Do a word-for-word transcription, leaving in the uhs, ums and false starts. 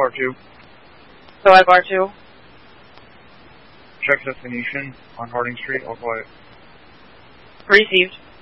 R two. Moab R two. Check destination on Harding Street, all quiet. Received.